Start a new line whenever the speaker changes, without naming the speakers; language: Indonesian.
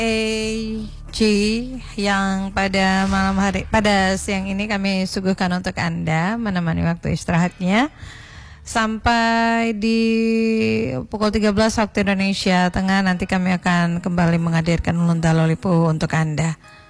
G yang pada siang ini kami suguhkan untuk Anda menemani waktu istirahatnya sampai di pukul 13 waktu Indonesia Tengah. Nanti kami akan kembali menghadirkan Ulun Dalolipu untuk Anda.